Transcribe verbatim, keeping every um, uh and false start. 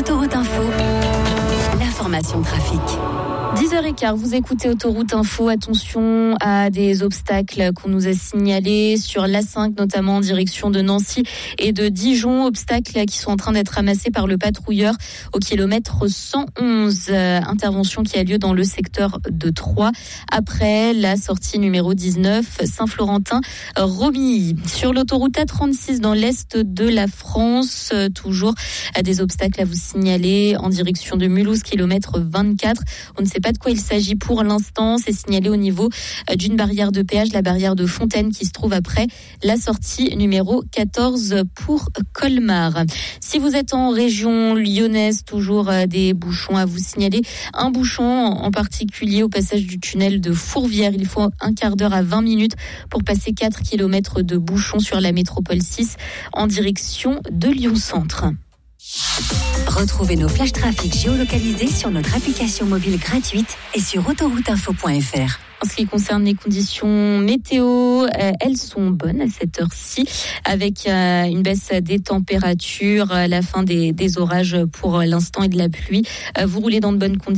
Autoroute Info, l'information trafic. dix heures quinze, vous écoutez Autoroute Info. Attention à des obstacles qu'on nous a signalés sur l'A cinq, notamment en direction de Nancy et de Dijon. Obstacles qui sont en train d'être amassés par le patrouilleur au kilomètre cent onze. Euh, intervention qui a lieu dans le secteur de Troyes. Après la sortie numéro dix-neuf, Saint-Florentin-Romilly. Sur l'autoroute A trente-six dans l'est de la France, euh, toujours à des obstacles à vous signaler en direction de Mulhouse, kilomètre vingt-quatre. On ne sait pas de quoi il s'agit pour l'instant. C'est signalé au niveau d'une barrière de péage, la barrière de Fontaine, qui se trouve après la sortie numéro quatorze pour Colmar. Si vous êtes en région lyonnaise, toujours des bouchons à vous signaler. Un bouchon en particulier au passage du tunnel de Fourvière. Il faut un quart d'heure à vingt minutes pour passer quatre kilomètres de bouchons sur la métropole six en direction de Lyon-Centre. Retrouvez nos flashs trafic géolocalisés sur notre application mobile gratuite et sur autoroute info point f r. En ce qui concerne les conditions météo, euh, elles sont bonnes à cette heure-ci, avec euh, une baisse des températures, euh, la fin des, des orages pour l'instant et de la pluie. Euh, vous roulez dans de bonnes conditions.